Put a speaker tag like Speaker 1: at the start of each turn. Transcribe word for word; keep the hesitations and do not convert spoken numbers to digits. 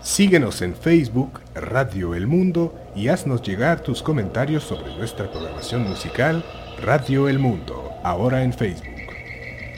Speaker 1: Síguenos en Facebook, Radio El Mundo, y haznos llegar tus comentarios sobre nuestra programación musical, Radio El Mundo, ahora en Facebook.